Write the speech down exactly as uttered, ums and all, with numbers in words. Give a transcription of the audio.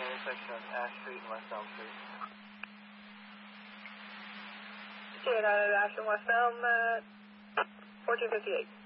intersection of Ash Street and West Elm Street. C eight out of Ash and West Elm, uh, fourteen fifty-eight.